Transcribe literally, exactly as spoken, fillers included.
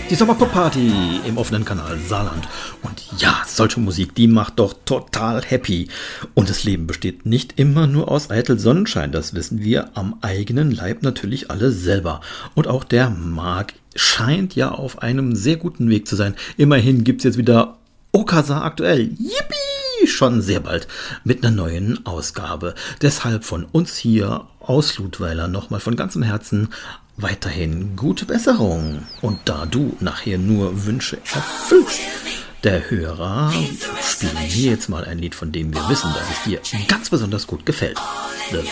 Die Sommerpop-Party im offenen Kanal Saarland. Und ja, solche Musik, die macht doch total happy. Und das Leben besteht nicht immer nur aus eitel Sonnenschein. Das wissen wir am eigenen Leib natürlich alle selber. Und auch der Marc scheint ja auf einem sehr guten Weg zu sein. Immerhin gibt's jetzt wieder Okasa aktuell. Yippie! Schon sehr bald mit einer neuen Ausgabe. Deshalb von uns hier aus Ludweiler nochmal von ganzem Herzen weiterhin gute Besserung. Und da du nachher nur Wünsche erfüllst, der Hörer, spielen wir jetzt mal ein Lied, von dem wir wissen, dass es dir ganz besonders gut gefällt. The